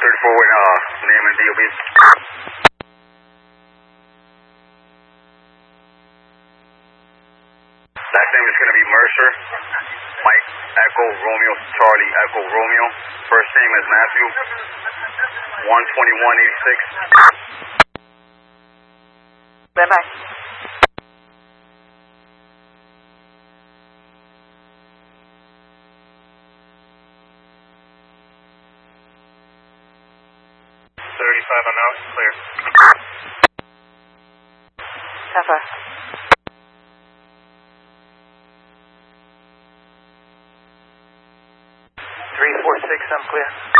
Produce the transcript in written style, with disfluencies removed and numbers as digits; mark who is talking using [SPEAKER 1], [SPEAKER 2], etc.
[SPEAKER 1] 34 with name and DOB. Last name is going to be Mercer. Mike Echo Romeo Charlie Echo Romeo. First name is Matthew. 12186.
[SPEAKER 2] Bye bye.
[SPEAKER 1] I'm out, clear.
[SPEAKER 2] 10-5. 346, I'm clear.